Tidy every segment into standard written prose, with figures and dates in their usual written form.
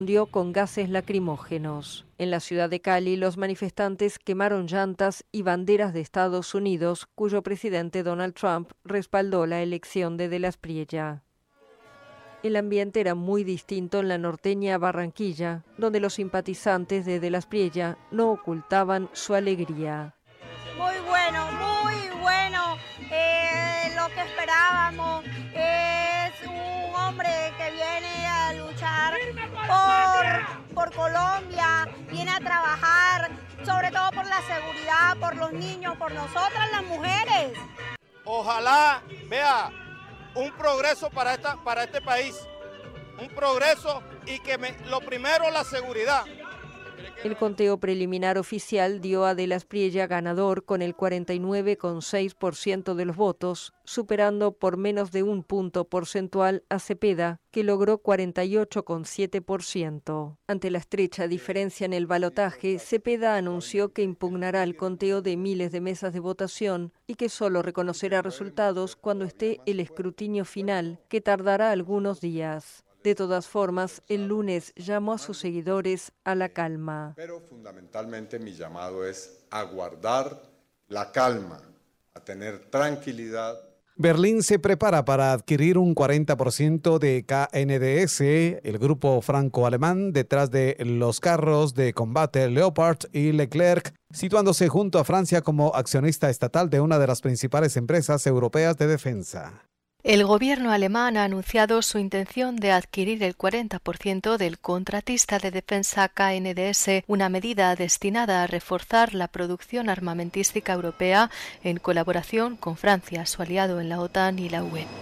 Dio con gases lacrimógenos. En la ciudad de Cali, los manifestantes quemaron llantas y banderas de Estados Unidos, cuyo presidente Donald Trump respaldó la elección de las Priella. El ambiente era muy distinto en la norteña Barranquilla, donde los simpatizantes de las Priella no ocultaban su alegría. Muy bueno, lo que esperábamos. Es un hombre que viene a luchar por Colombia, viene a trabajar, sobre todo por la seguridad, por los niños, por nosotras las mujeres. Ojalá vea un progreso para este país, un progreso y lo primero, la seguridad. El conteo preliminar oficial dio a de las Priella ganador con el 49,6% de los votos, superando por menos de un punto porcentual a Cepeda, que logró 48,7%. Ante la estrecha diferencia en el balotaje, Cepeda anunció que impugnará el conteo de miles de mesas de votación y que solo reconocerá resultados cuando esté el escrutinio final, que tardará algunos días. De todas formas, el lunes llamó a sus seguidores a la calma. Pero fundamentalmente mi llamado es a guardar la calma, a tener tranquilidad. Berlín se prepara para adquirir un 40% de KNDS, el grupo franco-alemán detrás de los carros de combate Leopard y Leclerc, situándose junto a Francia como accionista estatal de una de las principales empresas europeas de defensa. El gobierno alemán ha anunciado su intención de adquirir el 40% del contratista de defensa KNDS, una medida destinada a reforzar la producción armamentística europea en colaboración con Francia, su aliado en la OTAN y la UE.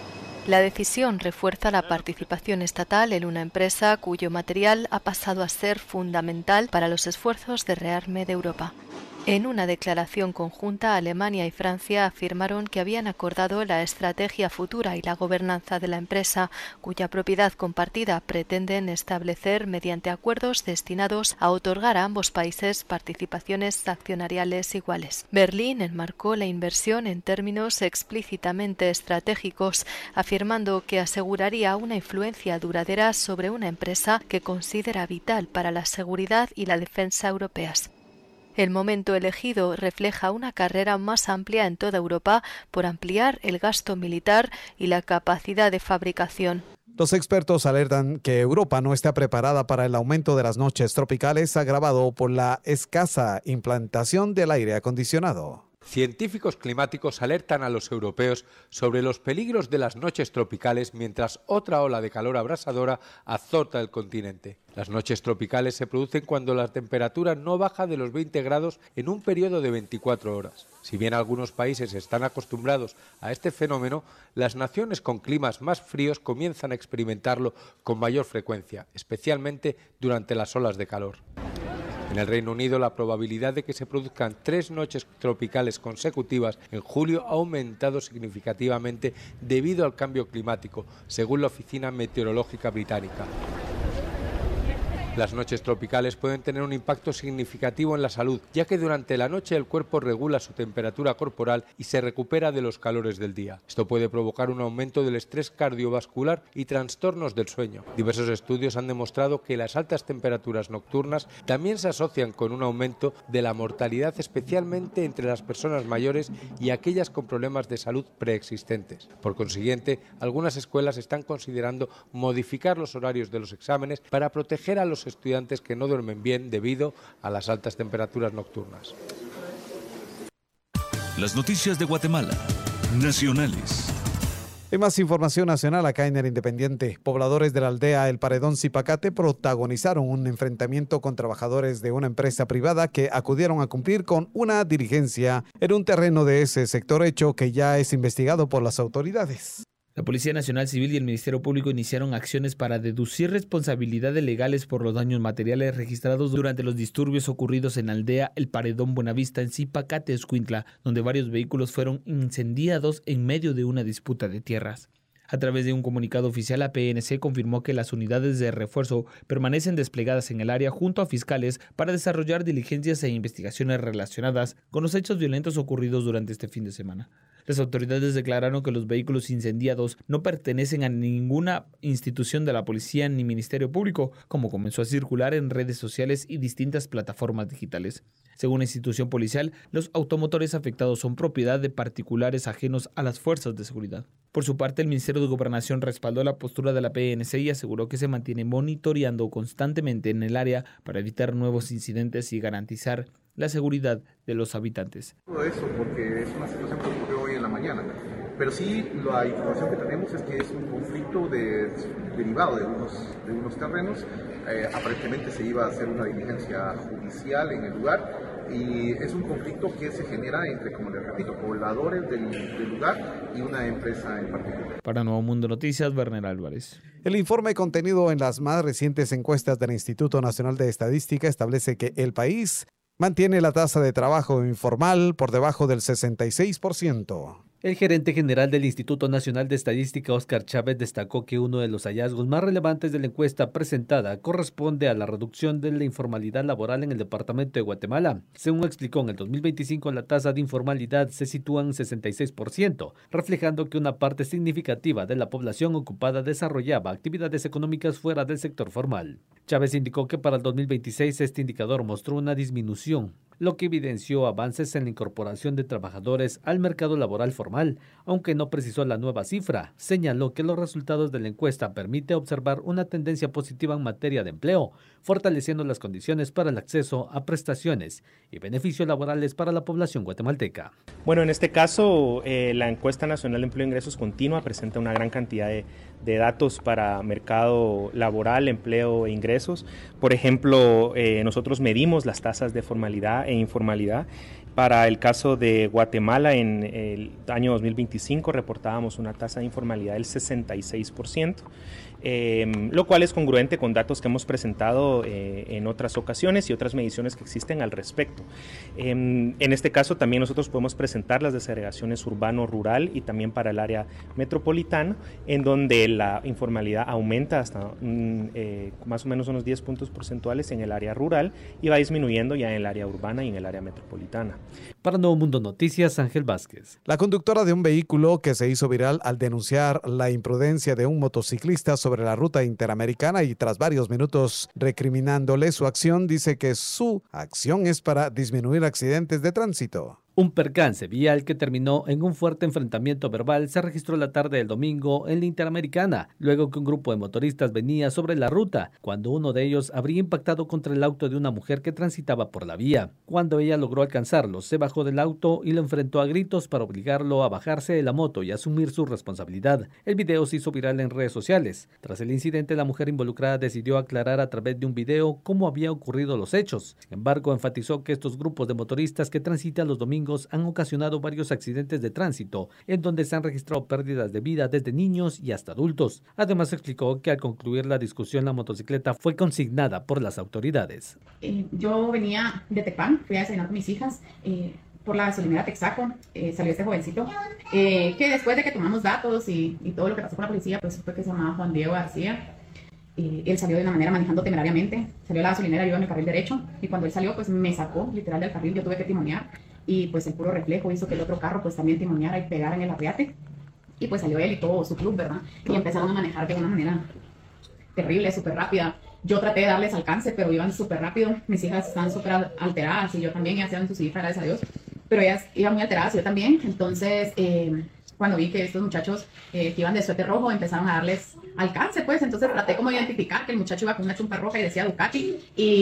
La decisión refuerza la participación estatal en una empresa cuyo material ha pasado a ser fundamental para los esfuerzos de rearme de Europa. En una declaración conjunta, Alemania y Francia afirmaron que habían acordado la estrategia futura y la gobernanza de la empresa, cuya propiedad compartida pretenden establecer mediante acuerdos destinados a otorgar a ambos países participaciones accionariales iguales. Berlín enmarcó la inversión en términos explícitamente estratégicos, afirmando que aseguraría una influencia duradera sobre una empresa que considera vital para la seguridad y la defensa europeas. El momento elegido refleja una carrera más amplia en toda Europa por ampliar el gasto militar y la capacidad de fabricación. Los expertos alertan que Europa no está preparada para el aumento de las noches tropicales agravado por la escasa implantación del aire acondicionado. Científicos climáticos alertan a los europeos sobre los peligros de las noches tropicales mientras otra ola de calor abrasadora azota el continente. Las noches tropicales se producen cuando la temperatura no baja de los 20 grados en un periodo de 24 horas. Si bien algunos países están acostumbrados a este fenómeno, las naciones con climas más fríos comienzan a experimentarlo con mayor frecuencia, especialmente durante las olas de calor. En el Reino Unido, la probabilidad de que se produzcan 3 noches tropicales consecutivas en julio ha aumentado significativamente debido al cambio climático, según la Oficina Meteorológica Británica. Las noches tropicales pueden tener un impacto significativo en la salud, ya que durante la noche el cuerpo regula su temperatura corporal y se recupera de los calores del día. Esto puede provocar un aumento del estrés cardiovascular y trastornos del sueño. Diversos estudios han demostrado que las altas temperaturas nocturnas también se asocian con un aumento de la mortalidad, especialmente entre las personas mayores y aquellas con problemas de salud preexistentes. Por consiguiente, algunas escuelas están considerando modificar los horarios de los exámenes para proteger a los estudiantes que no duermen bien debido a las altas temperaturas nocturnas. Las noticias de Guatemala, nacionales. En más información nacional, acá en el Independiente, pobladores de la aldea El Paredón Zipacate protagonizaron un enfrentamiento con trabajadores de una empresa privada que acudieron a cumplir con una diligencia en un terreno de ese sector, hecho que ya es investigado por las autoridades. La Policía Nacional Civil y el Ministerio Público iniciaron acciones para deducir responsabilidades legales por los daños materiales registrados durante los disturbios ocurridos en la aldea El Paredón Buenavista en Zipacate, Escuintla, donde varios vehículos fueron incendiados en medio de una disputa de tierras. A través de un comunicado oficial, la PNC confirmó que las unidades de refuerzo permanecen desplegadas en el área junto a fiscales para desarrollar diligencias e investigaciones relacionadas con los hechos violentos ocurridos durante este fin de semana. Las autoridades declararon que los vehículos incendiados no pertenecen a ninguna institución de la policía ni ministerio público, como comenzó a circular en redes sociales y distintas plataformas digitales. Según la institución policial, los automotores afectados son propiedad de particulares ajenos a las fuerzas de seguridad. Por su parte, el Ministerio de Gobernación respaldó la postura de la PNC y aseguró que se mantiene monitoreando constantemente en el área para evitar nuevos incidentes y garantizar la seguridad de los habitantes. Todo eso porque es una situación que ocurrió hoy en la mañana, pero sí la información que tenemos es que es un conflicto derivado de unos terrenos. Aparentemente se iba a hacer una diligencia judicial en el lugar y es un conflicto que se genera entre, como les repito, pobladores del lugar y una empresa en particular. Para Nuevo Mundo Noticias, Werner Álvarez. El informe contenido en las más recientes encuestas del Instituto Nacional de Estadística establece que el país mantiene la tasa de trabajo informal por debajo del 66%. El gerente general del Instituto Nacional de Estadística, Óscar Chávez, destacó que uno de los hallazgos más relevantes de la encuesta presentada corresponde a la reducción de la informalidad laboral en el departamento de Guatemala. Según explicó, en el 2025 la tasa de informalidad se sitúa en 66%, reflejando que una parte significativa de la población ocupada desarrollaba actividades económicas fuera del sector formal. Chávez indicó que para el 2026 este indicador mostró una disminución, lo que evidenció avances en la incorporación de trabajadores al mercado laboral formal, aunque no precisó la nueva cifra. Señaló que los resultados de la encuesta permiten observar una tendencia positiva en materia de empleo, fortaleciendo las condiciones para el acceso a prestaciones y beneficios laborales para la población guatemalteca. Bueno, en este caso, la encuesta nacional de empleo e ingresos continua presenta una gran cantidad de datos para mercado laboral, empleo e ingresos. Por ejemplo, nosotros medimos las tasas de formalidad e informalidad. Para el caso de Guatemala, en el año 2025 reportábamos una tasa de informalidad del 66%, lo cual es congruente con datos que hemos presentado en otras ocasiones y otras mediciones que existen al respecto. En este caso también nosotros podemos presentar las desagregaciones urbano-rural y también para el área metropolitana, en donde la informalidad aumenta hasta más o menos unos 10 puntos porcentuales en el área rural y va disminuyendo ya en el área urbana y en el área metropolitana. Para Nuevo Mundo Noticias, Ángel Vázquez. La conductora de un vehículo que se hizo viral al denunciar la imprudencia de un motociclista sobre la ruta interamericana y tras varios minutos recriminándole su acción, dice que su acción es para disminuir accidentes de tránsito. Un percance vial que terminó en un fuerte enfrentamiento verbal se registró la tarde del domingo en la Interamericana, luego que un grupo de motoristas venía sobre la ruta, cuando uno de ellos habría impactado contra el auto de una mujer que transitaba por la vía. Cuando ella logró alcanzarlo, se bajó del auto y lo enfrentó a gritos para obligarlo a bajarse de la moto y asumir su responsabilidad. El video se hizo viral en redes sociales. Tras el incidente, la mujer involucrada decidió aclarar a través de un video cómo había ocurrido los hechos. Sin embargo, enfatizó que estos grupos de motoristas que transitan los domingos han ocasionado varios accidentes de tránsito, en donde se han registrado pérdidas de vida desde niños y hasta adultos. Además, explicó que al concluir la discusión, la motocicleta fue consignada por las autoridades. Yo venía de Tepán, fui a desayunar con mis hijas. Por la gasolinera Texaco salió este jovencito, que después de que tomamos datos y todo lo que pasó con la policía, pues fue que se llamaba Juan Diego García. Él salió de una manera manejando temerariamente, salió a la gasolinera, yo iba en el carril derecho, y cuando él salió, pues me sacó literal del carril, yo tuve que timonear, y pues el puro reflejo hizo que el otro carro pues también timoneara y pegara en el arriate, y pues salió él y todo su club, ¿verdad? Y empezaron a manejar de una manera terrible, súper rápida. Yo traté de darles alcance, pero iban súper rápido, mis hijas estaban súper alteradas, y yo también, ya hacían sus hijas, gracias a Dios, pero ellas iban muy alteradas, yo también. Entonces cuando vi que estos muchachos que iban de suéter rojo empezaron a darles alcance, pues entonces traté como de identificar que el muchacho iba con una chumpa roja y decía Ducati,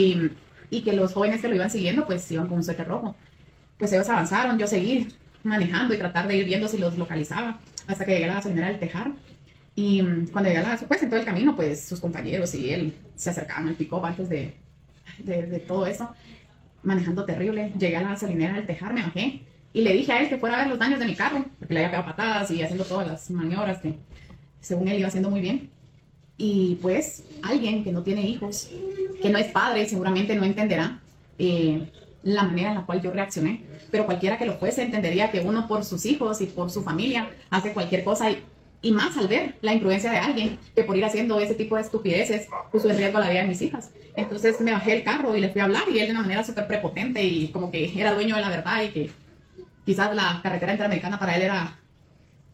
y que los jóvenes que lo iban siguiendo pues iban con un suéter rojo. Pues ellos avanzaron, yo seguí manejando y tratar de ir viendo si los localizaba hasta que llegué a la gasolinera del Tejar. Y cuando llegué a la, pues en todo el camino, pues sus compañeros y él se acercaban al pick-up antes de todo eso, manejando terrible. Llegué a la gasolinera del Tejar, me bajé y le dije a él que fuera a ver los daños de mi carro, porque le había pegado patadas y haciendo todas las maniobras que según él iba haciendo muy bien. Y pues alguien que no tiene hijos, que no es padre, seguramente no entenderá la manera en la cual yo reaccioné, pero cualquiera que lo fuese entendería que uno por sus hijos y por su familia hace cualquier cosa, y más al ver la imprudencia de alguien que por ir haciendo ese tipo de estupideces puso en riesgo la vida de mis hijas. Entonces me bajé del carro y le fui a hablar, y él de una manera súper prepotente y como que era dueño de la verdad, y que quizás la carretera interamericana para él era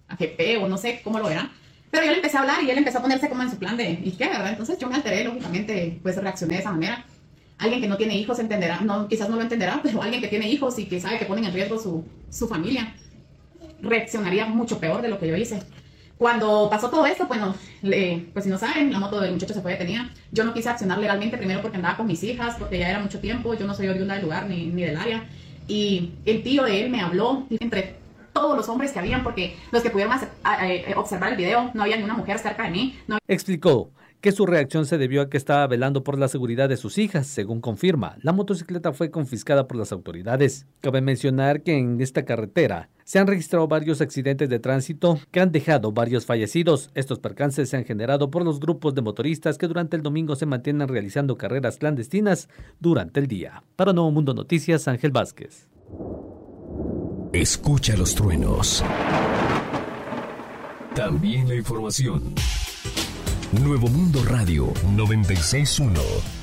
GP o no sé cómo lo verán. Pero yo le empecé a hablar y él empezó a ponerse como en su plan de, ¿y qué, verdad? Entonces yo me alteré, lógicamente, pues reaccioné de esa manera. Alguien que no tiene hijos entenderá, no, quizás no lo entenderá, pero alguien que tiene hijos y que sabe que ponen en riesgo su familia, reaccionaría mucho peor de lo que yo hice. Cuando pasó todo esto, bueno, pues si no saben, la moto del muchacho se fue detenida. Yo no quise accionar legalmente, primero porque andaba con mis hijas, porque ya era mucho tiempo, yo no soy oriunda del lugar ni del área. Y el tío de él me habló entre todos los hombres que habían, porque los que pudieron observar el video, no había ni una mujer cerca de mí. No. Explicó que su reacción se debió a que estaba velando por la seguridad de sus hijas. Según confirma, la motocicleta fue confiscada por las autoridades. Cabe mencionar que en esta carretera se han registrado varios accidentes de tránsito que han dejado varios fallecidos. Estos percances se han generado por los grupos de motoristas que durante el domingo se mantienen realizando carreras clandestinas durante el día. Para Nuevo Mundo Noticias, Ángel Vázquez. Escucha los truenos. También la información. Nuevo Mundo Radio 96.1.